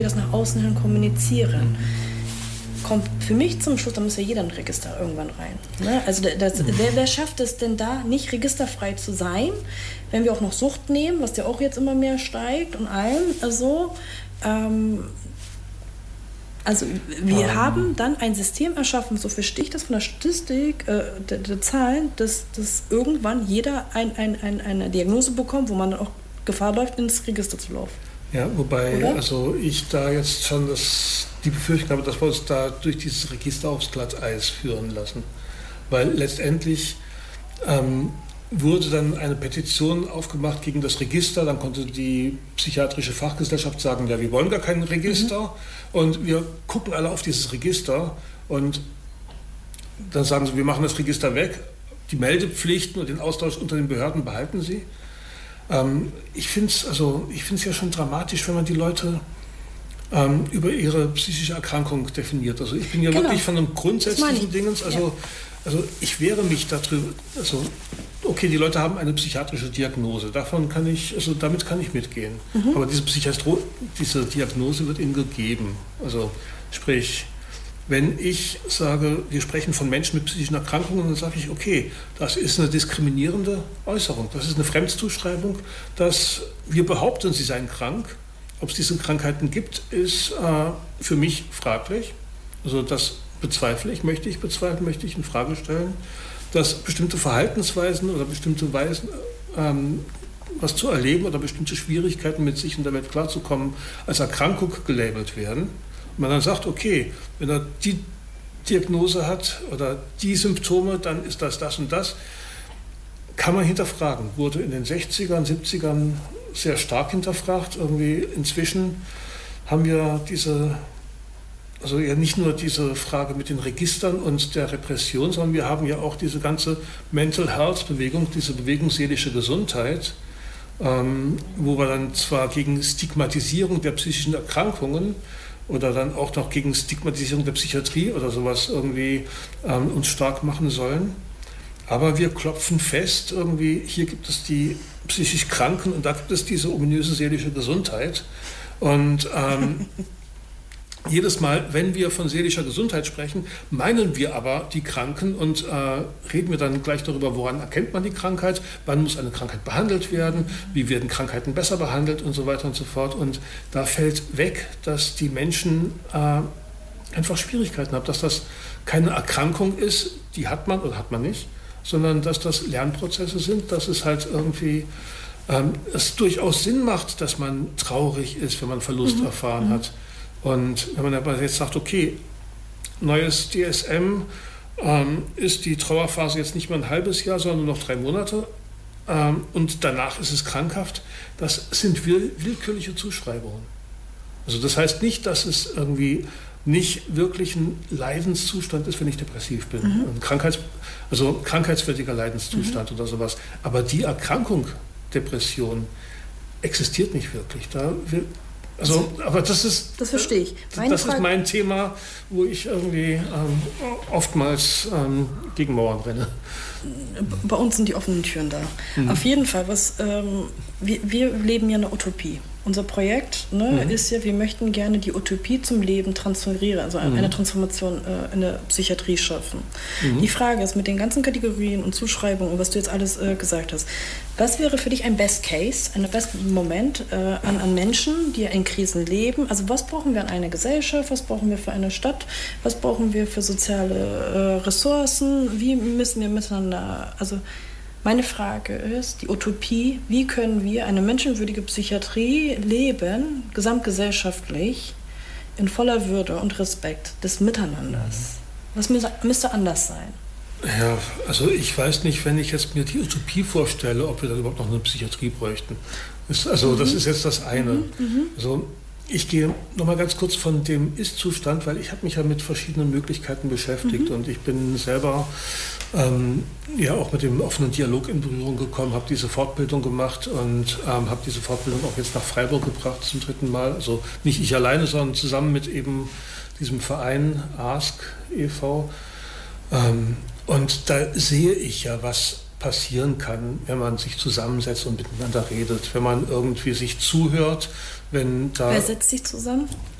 das nach außen hin kommunizieren, kommt für mich zum Schluss, da muss ja jeder ein Register irgendwann rein. Ne? Also wer schafft es denn da, nicht registerfrei zu sein, wenn wir auch noch Sucht nehmen, was ja auch jetzt immer mehr steigt und allem. Also wir haben dann ein System erschaffen, so verstehe ich das von der Statistik, der Zahlen, dass irgendwann jeder eine Diagnose bekommt, wo man dann auch Gefahr läuft, ins Register zu laufen. Ja, wobei also ich da jetzt schon die Befürchtung habe, dass wir uns da durch dieses Register aufs Glatteis führen lassen. Weil letztendlich wurde dann eine Petition aufgemacht gegen das Register, dann konnte die psychiatrische Fachgesellschaft sagen, ja, wir wollen gar kein Register und wir gucken alle auf dieses Register und dann sagen sie, wir machen das Register weg, die Meldepflichten und den Austausch unter den Behörden behalten sie. Ich finde es ja schon dramatisch, wenn man die Leute über ihre psychische Erkrankung definiert. Also ich bin ja wirklich von einem grundsätzlichen Dingens, also ich wehre mich darüber, also okay, die Leute haben eine psychiatrische Diagnose, damit kann ich mitgehen. Aber diese Diagnose wird ihnen gegeben. Also sprich, wenn ich sage, wir sprechen von Menschen mit psychischen Erkrankungen, dann sage ich, okay, das ist eine diskriminierende Äußerung, das ist eine Fremdzuschreibung, dass wir behaupten, sie seien krank. Ob es diese Krankheiten gibt, ist für mich fraglich. Also das möchte ich bezweifeln, möchte ich in Frage stellen, dass bestimmte Verhaltensweisen oder bestimmte Weisen, was zu erleben oder bestimmte Schwierigkeiten mit sich und der Welt klarzukommen, als Erkrankung gelabelt werden. Und man dann sagt, okay, wenn er die Diagnose hat oder die Symptome, dann ist das und das. Kann man hinterfragen. Wurde in den 60ern, 70ern sehr stark hinterfragt. Irgendwie inzwischen haben wir nicht nur diese Frage mit den Registern und der Repression, sondern wir haben ja auch diese ganze Mental Health Bewegung, diese Bewegung seelische Gesundheit, wo wir dann zwar gegen Stigmatisierung der psychischen Erkrankungen oder dann auch noch gegen Stigmatisierung der Psychiatrie oder sowas irgendwie uns stark machen sollen. Aber wir klopfen fest, irgendwie, hier gibt es die psychisch Kranken und da gibt es diese ominöse seelische Gesundheit. Und jedes Mal, wenn wir von seelischer Gesundheit sprechen, meinen wir aber die Kranken und reden wir dann gleich darüber, woran erkennt man die Krankheit, wann muss eine Krankheit behandelt werden, wie werden Krankheiten besser behandelt und so weiter und so fort. Und da fällt weg, dass die Menschen einfach Schwierigkeiten haben, dass das keine Erkrankung ist, die hat man oder hat man nicht, sondern dass das Lernprozesse sind, dass es halt irgendwie es durchaus Sinn macht, dass man traurig ist, wenn man Verlust erfahren hat. Und wenn man aber jetzt sagt, okay, neues DSM, ist die Trauerphase jetzt nicht mehr ein halbes Jahr, sondern nur noch 3 Monate und danach ist es krankhaft, das sind willkürliche Zuschreibungen. Also das heißt nicht, dass es irgendwie nicht wirklich ein Leidenszustand ist, wenn ich depressiv bin. Ein krankheitswürdiger Leidenszustand oder sowas. Aber die Erkrankung Depression existiert nicht wirklich. Aber das verstehe ich. Das ist mein Thema, wo ich irgendwie oftmals gegen Mauern renne. Bei uns sind die offenen Türen da. Auf jeden Fall, wir leben ja eine Utopie. Unser Projekt ist ja, wir möchten gerne die Utopie zum Leben transferieren, also eine Transformation in der Psychiatrie schaffen. Die Frage ist, mit den ganzen Kategorien und Zuschreibungen und was du jetzt alles gesagt hast, was wäre für dich ein Best Case, ein besten Moment an Menschen, die in Krisen leben? Also was brauchen wir an einer Gesellschaft, was brauchen wir für eine Stadt, was brauchen wir für soziale Ressourcen, wie müssen wir miteinander, also meine Frage ist, die Utopie, wie können wir eine menschenwürdige Psychiatrie leben, gesamtgesellschaftlich, in voller Würde und Respekt des Miteinanders? Was müsste anders sein? Ja, also ich weiß nicht, wenn ich jetzt mir die Utopie vorstelle, ob wir dann überhaupt noch eine Psychiatrie bräuchten. Das ist jetzt das eine. Also ich gehe nochmal ganz kurz von dem Ist-Zustand, weil ich habe mich ja mit verschiedenen Möglichkeiten beschäftigt und ich bin selber auch mit dem offenen Dialog in Berührung gekommen, habe diese Fortbildung gemacht und habe diese Fortbildung auch jetzt nach Freiburg gebracht zum 3. Mal. Also nicht ich alleine, sondern zusammen mit eben diesem Verein ASK e.V. Und da sehe ich ja, was passieren kann, wenn man sich zusammensetzt und miteinander redet, wenn man irgendwie sich zuhört, wenn da... Wer setzt sich zusammen?